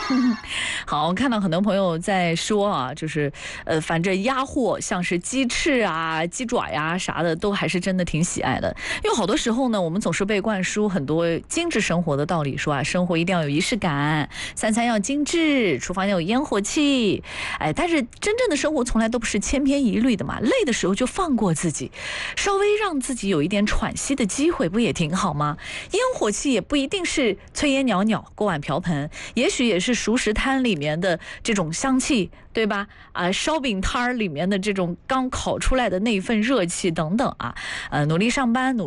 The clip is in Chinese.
好，看到很多朋友在说啊，就是反正鸭货，像是鸡翅啊、鸡爪呀啥的，都还是真的挺喜爱的。因为好多时候呢，我们总是被灌输很多精致生活的道理，说啊，生活一定要有仪式感，三餐要精致，厨房要有烟火气。哎，但是真正的生活从来都不是千篇一律的嘛，累的时候就放过自己，稍微让自己有一点喘息的机会，不也挺好吗？烟火气也不一定是炊烟袅袅、锅碗瓢盆，也许也是熟食摊里面的这种香气，对吧？烧饼摊儿里面的这种刚烤出来的那一份热气等等啊，努力上班，努